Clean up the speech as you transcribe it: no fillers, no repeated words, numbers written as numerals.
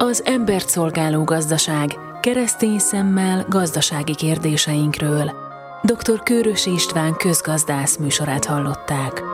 Az embert szolgáló gazdaság, keresztény szemmel gazdasági kérdéseinkről. Dr. Kőrösi István közgazdász műsorát hallották.